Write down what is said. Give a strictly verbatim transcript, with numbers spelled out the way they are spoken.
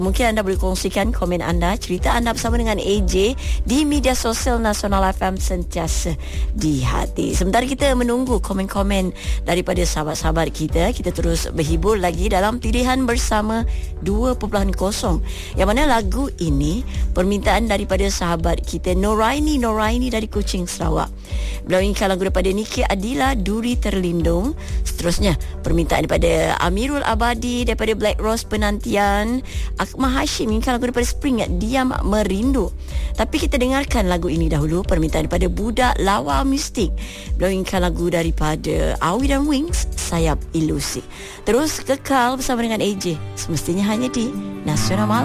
Mungkin anda boleh kongsikan komen anda, cerita anda bersama dengan A J di media sosial Nasional F M sentiasa di hati. Sementara kita menunggu komen-komen daripada sahabat-sahabat kita, kita terus berhibur lagi dalam pilihan bersama dua titik kosong. Yang mana lagu ini permintaan daripada sahabat kita Noraini Noraini dari Kuching, Sarawak. Beliau inginkan lagu daripada Niki Adila, Duri Terlindung. Seterusnya permintaan daripada Amirul Abadi daripada Black Rose Penantian. Akmal Hashim inginkan lagu daripada Spring, Diam Merindu. Tapi kita dengarkan lagu ini dahulu, permintaan daripada Budak Lawa Mistik. Beliau inginkan lagu daripada Awi dan Wings, Sayap Ilusi. Terus kekal bersama dengan A J, semestinya hanya di Nasional Malam.